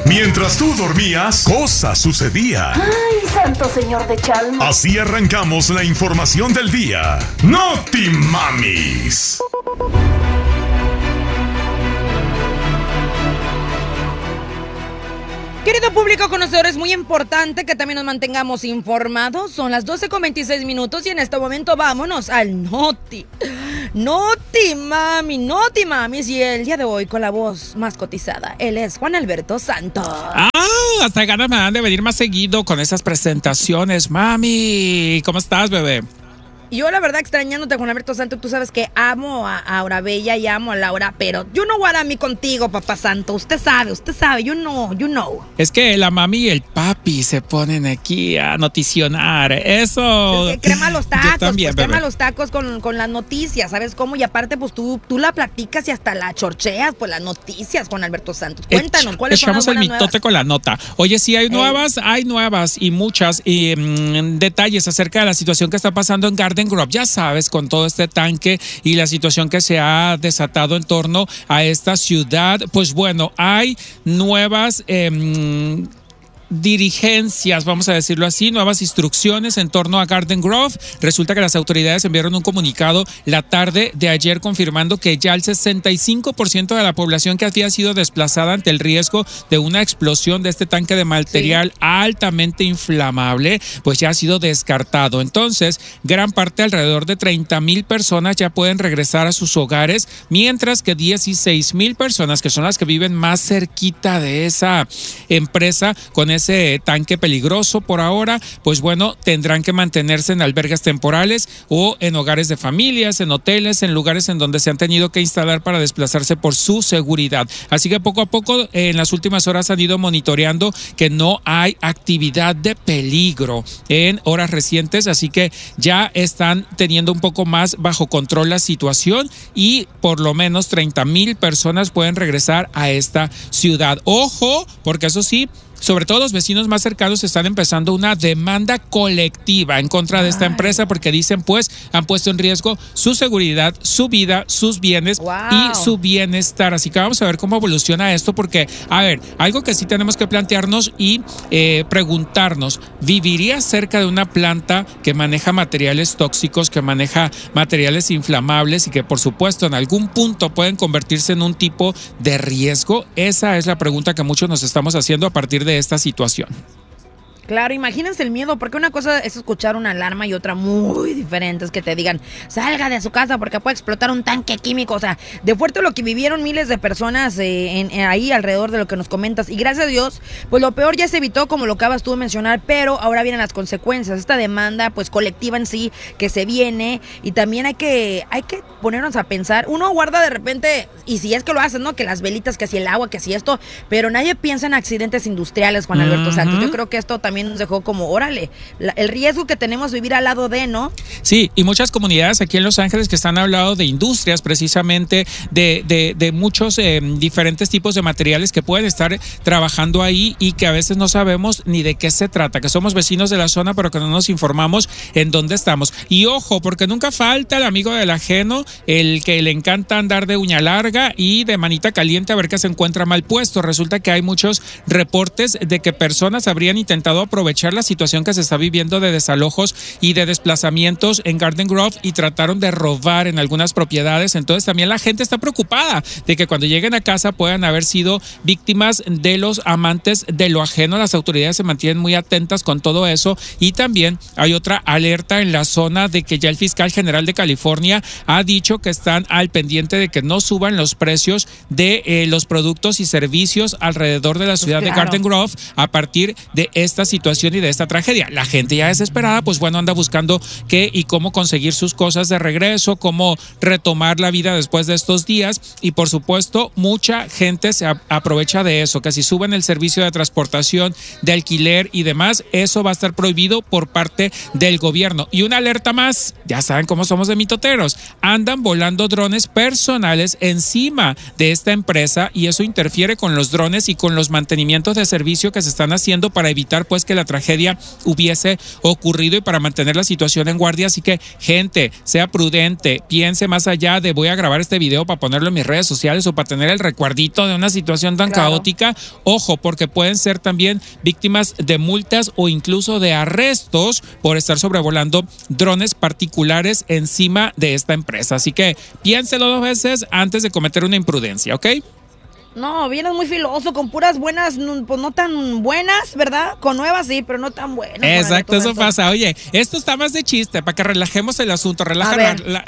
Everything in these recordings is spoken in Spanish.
Mientras tú dormías, cosas sucedían. ¡Ay, santo señor de Chalma! Así arrancamos la información del día. ¡Noti Mamis! Querido público conocedor, es muy importante que también nos mantengamos informados. Son las 12:26 y en este momento vámonos al Noti Mamis. Y el día de hoy con la voz más cotizada, él es Juan Alberto Santos. Hasta ganas me dan de venir más seguido con esas presentaciones, mami. ¿Cómo estás, bebé? Yo la verdad extrañándote, Juan Alberto Santo, tú sabes que amo a Aura Bella y amo a Laura, pero you know what a mí contigo, papá Santo, usted sabe, you know. Es que la mami y el papi se ponen aquí a noticionar, eso. Es que crema los tacos, yo también, pues crema los tacos con las noticias, ¿sabes cómo? Y aparte pues tú la platicas y hasta la chorcheas, pues las noticias, Juan Alberto Santos. Cuéntanos, ¿cuáles son las buenas Echamos el mitote con la nota. Oye, sí, hay nuevas y muchas detalles acerca de la situación que está pasando en Garden Grove, ya sabes, con todo este tanque y la situación que se ha desatado en torno a esta ciudad. Pues bueno, hay nuevas dirigencias, vamos a decirlo así, nuevas instrucciones en torno a Garden Grove. Resulta que las autoridades enviaron un comunicado la tarde de ayer confirmando que ya el 65% de la población que había sido desplazada ante el riesgo de una explosión de este tanque de material altamente inflamable, pues ya ha sido descartado. Entonces, gran parte, alrededor de 30,000 personas ya pueden regresar a sus hogares, mientras que 16,000 personas, que son las que viven más cerquita de esa empresa con ese tanque peligroso por ahora, pues bueno, tendrán que mantenerse en albergues temporales o en hogares de familias, en hoteles, en lugares en donde se han tenido que instalar para desplazarse por su seguridad. Así que poco a poco, en las últimas horas han ido monitoreando que no hay actividad de peligro en horas recientes, así que ya están teniendo un poco más bajo control la situación y por lo menos 30,000 personas pueden regresar a esta ciudad. Ojo, porque eso sí, sobre todo los vecinos más cercanos están empezando una demanda colectiva en contra de esta empresa porque dicen pues han puesto en riesgo su seguridad, su vida, sus bienes y su bienestar. Así que vamos a ver cómo evoluciona esto porque, a ver, algo que sí tenemos que plantearnos y preguntarnos, ¿vivirías cerca de una planta que maneja materiales tóxicos, que maneja materiales inflamables y que por supuesto en algún punto pueden convertirse en un tipo de riesgo? Esa es la pregunta que muchos nos estamos haciendo a partir de esta situación. Claro, imagínense el miedo, porque una cosa es escuchar una alarma y otra muy diferente es que te digan, salga de su casa porque puede explotar un tanque químico. O sea, de fuerte lo que vivieron miles de personas ahí alrededor de lo que nos comentas. Y gracias a Dios, pues lo peor ya se evitó, como lo acabas tú de mencionar, pero ahora vienen las consecuencias. Esta demanda, pues colectiva en sí, que se viene. Y también hay que ponernos a pensar. Uno guarda de repente, y si es que lo hacen, ¿no? Que las velitas, que si el agua, que si esto, pero nadie piensa en accidentes industriales, Juan Alberto Santos. Yo creo que esto también nos dejó como, órale, el riesgo que tenemos vivir al lado de, ¿no? Sí, y muchas comunidades aquí en Los Ángeles que están hablando de industrias precisamente, de muchos diferentes tipos de materiales que pueden estar trabajando ahí y que a veces no sabemos ni de qué se trata, que somos vecinos de la zona pero que no nos informamos en dónde estamos. Y ojo, porque nunca falta el amigo del ajeno, el que le encanta andar de uña larga y de manita caliente a ver qué se encuentra mal puesto. Resulta que hay muchos reportes de que personas habrían intentado aprovechar la situación que se está viviendo de desalojos y de desplazamientos en Garden Grove y trataron de robar en algunas propiedades. Entonces también la gente está preocupada de que cuando lleguen a casa puedan haber sido víctimas de los amantes de lo ajeno. Las autoridades se mantienen muy atentas con todo eso y también hay otra alerta en la zona de que ya el fiscal general de California ha dicho que están al pendiente de que no suban los precios de los productos y servicios alrededor de la ciudad de Garden Grove a partir de esta situación y de esta tragedia. La gente ya desesperada, pues bueno, anda buscando qué y cómo conseguir sus cosas de regreso, cómo retomar la vida después de estos días y por supuesto mucha gente se aprovecha de eso, que si suben el servicio de transportación, de alquiler y demás, eso va a estar prohibido por parte del gobierno. Y una alerta más, ya saben cómo somos de mitoteros, andan volando drones personales encima de esta empresa y eso interfiere con los drones y con los mantenimientos de servicio que se están haciendo para evitar pues que la tragedia hubiese ocurrido y para mantener la situación en guardia. Así que, gente, sea prudente, piense más allá de voy a grabar este video para ponerlo en mis redes sociales o para tener el recuerdito de una situación tan caótica. Ojo, porque pueden ser también víctimas de multas o incluso de arrestos por estar sobrevolando drones particulares encima de esta empresa. Así que piénselo 2 veces antes de cometer una imprudencia, ¿ok? No, vienes muy filoso, con puras buenas, pues no tan buenas, ¿verdad? Con nuevas sí, pero no tan buenas. Exacto, eso pasa. Oye, esto está más de chiste, para que relajemos el asunto. Relaja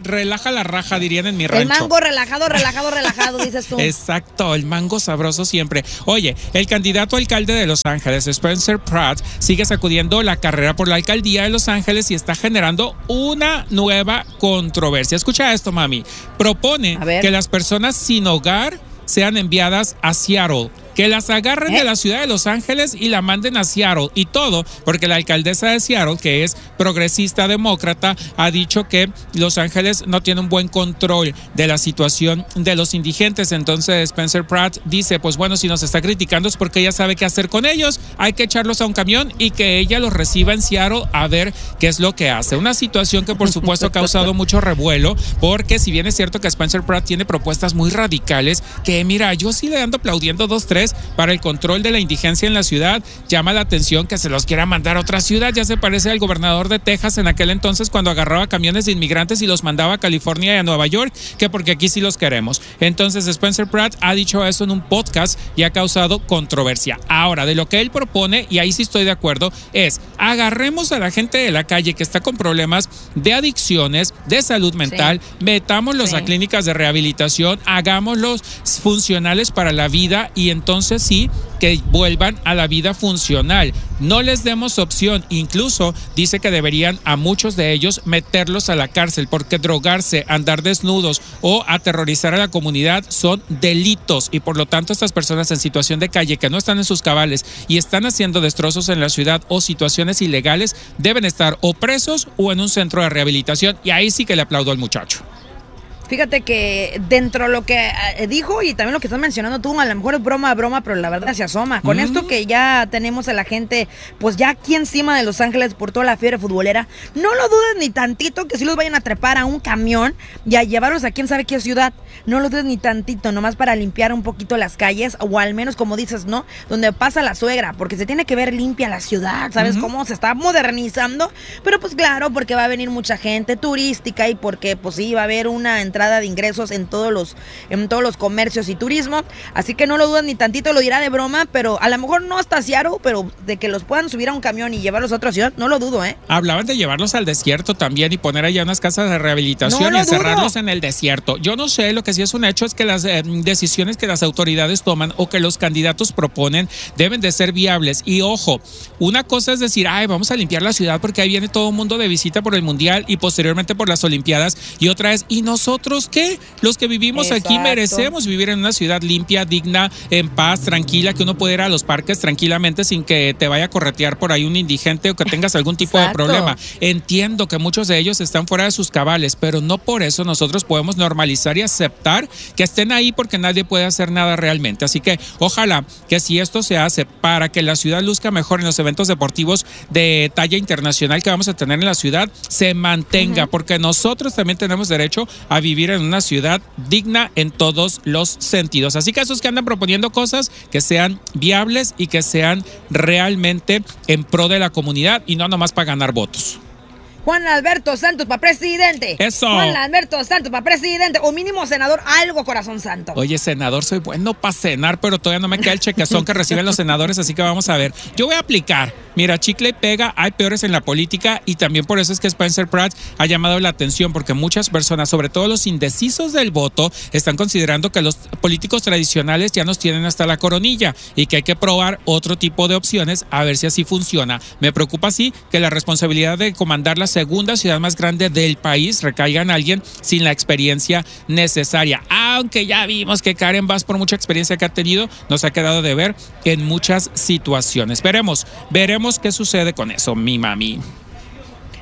la raja, dirían en mi rancho. El mango relajado, dices tú. Exacto, el mango sabroso siempre. Oye, el candidato alcalde de Los Ángeles, Spencer Pratt, sigue sacudiendo la carrera por la alcaldía de Los Ángeles y está generando una nueva controversia. Escucha esto, mami. Propone que las personas sin hogar sean enviadas a Seattle, que las agarren de la ciudad de Los Ángeles y la manden a Seattle, y todo porque la alcaldesa de Seattle, que es progresista demócrata, ha dicho que Los Ángeles no tiene un buen control de la situación de los indigentes. Entonces Spencer Pratt dice, pues bueno, si nos está criticando es porque ella sabe qué hacer con ellos, hay que echarlos a un camión y que ella los reciba en Seattle a ver qué es lo que hace. Una situación que por supuesto ha causado mucho revuelo, porque si bien es cierto que Spencer Pratt tiene propuestas muy radicales, que mira, yo sí le ando aplaudiendo 2-3 para el control de la indigencia en la ciudad, llama la atención que se los quiera mandar a otra ciudad. Ya se parece al gobernador de Texas en aquel entonces cuando agarraba camiones de inmigrantes y los mandaba a California y a Nueva York, que porque aquí sí los queremos. Entonces Spencer Pratt ha dicho eso en un podcast y ha causado controversia. Ahora, de lo que él propone, y ahí sí estoy de acuerdo, es agarremos a la gente de la calle que está con problemas de adicciones, de salud mental, metámoslos a clínicas de rehabilitación, hagámoslos funcionales para la vida y entonces sí que vuelvan a la vida funcional. No les demos opción. Incluso dice que deberían a muchos de ellos meterlos a la cárcel porque drogarse, andar desnudos o aterrorizar a la comunidad son delitos y por lo tanto estas personas en situación de calle que no están en sus cabales y están haciendo destrozos en la ciudad o situaciones ilegales deben estar o presos o en un centro de rehabilitación, y ahí sí que le aplaudo al muchacho. Fíjate que dentro de lo que dijo y también lo que estás mencionando tú, a lo mejor es broma, pero la verdad se asoma. Con esto que ya tenemos a la gente, pues ya aquí encima de Los Ángeles por toda la fiebre futbolera, no lo dudes ni tantito que si los vayan a trepar a un camión y a llevarlos a quién sabe qué ciudad. No lo dudes ni tantito, nomás para limpiar un poquito las calles, o al menos como dices, ¿no? Donde pasa la suegra, porque se tiene que ver limpia la ciudad, ¿sabes cómo? Se está modernizando, pero pues claro, porque va a venir mucha gente turística y porque pues sí, va a haber una entrada de ingresos en todos los comercios y turismo, así que no lo dudan ni tantito, lo dirá de broma, pero a lo mejor no hasta Seattle, pero de que los puedan subir a un camión y llevarlos a otra ciudad, no lo dudo, ¿eh? Hablaban de llevarlos al desierto también y poner allá unas casas de rehabilitación y encerrarlos en el desierto. Yo no sé, lo que sí es un hecho es que las decisiones que las autoridades toman o que los candidatos proponen deben de ser viables. Y ojo, una cosa es decir, ay, vamos a limpiar la ciudad porque ahí viene todo el mundo de visita por el Mundial y posteriormente por las Olimpiadas, y otra es, ¿y nosotros qué? Los que vivimos aquí merecemos vivir en una ciudad limpia, digna, en paz, tranquila, que uno pueda ir a los parques tranquilamente sin que te vaya a corretear por ahí un indigente o que tengas algún tipo de problema. Entiendo que muchos de ellos están fuera de sus cabales, pero no por eso nosotros podemos normalizar y aceptar que estén ahí porque nadie puede hacer nada realmente. Así que ojalá que si esto se hace para que la ciudad luzca mejor en los eventos deportivos de talla internacional que vamos a tener en la ciudad, se mantenga, porque nosotros también tenemos derecho a vivir en una ciudad digna en todos los sentidos. Así que esos que andan proponiendo cosas que sean viables y que sean realmente en pro de la comunidad y no nomás para ganar votos. Juan Alberto Santos para presidente. Eso. Juan Alberto Santos para presidente. O mínimo senador, algo, corazón santo. Oye, senador, soy bueno para cenar, pero todavía no me queda el chequezón que reciben los senadores, así que vamos a ver. Yo voy a aplicar. Mira, chicle y pega, hay peores en la política y también por eso es que Spencer Pratt ha llamado la atención, porque muchas personas, sobre todo los indecisos del voto, están considerando que los políticos tradicionales ya nos tienen hasta la coronilla y que hay que probar otro tipo de opciones a ver si así funciona. Me preocupa sí que la responsabilidad de comandar la segunda ciudad más grande del país recaiga en alguien sin la experiencia necesaria. Aunque ya vimos que Karen Bass, por mucha experiencia que ha tenido, nos ha quedado de ver en muchas situaciones. Veremos qué sucede con eso, mi mami.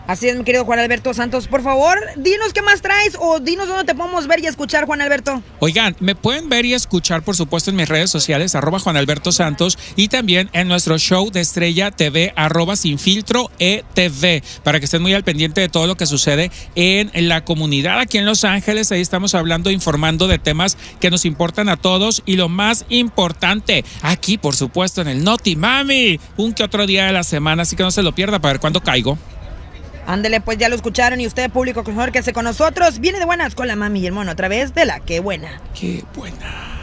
Así es, mi querido Juan Alberto Santos. Por favor, dinos qué más traes o dinos dónde te podemos ver y escuchar, Juan Alberto. Oigan, me pueden ver y escuchar, por supuesto, en mis redes sociales, @Juan Alberto Santos, y también en nuestro show de Estrella TV, @SinFiltroETV, para que estén muy al pendiente de todo lo que sucede en la comunidad aquí en Los Ángeles. Ahí estamos hablando, informando de temas que nos importan a todos, y lo más importante, aquí, por supuesto, en el Noti Mami, un que otro día de la semana, así que no se lo pierda para ver cuándo caigo. Ándele, pues ya lo escucharon, y usted, público, que se con nosotros, viene de buenas con la mami y el mono a través de La Qué Buena. Qué buena.